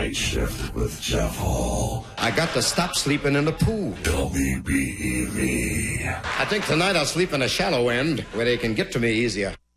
Night Shift with Jeff Hall. I got to stop sleeping in the pool. WBEV. I think tonight I'll sleep in a shallow end where they can get to me easier.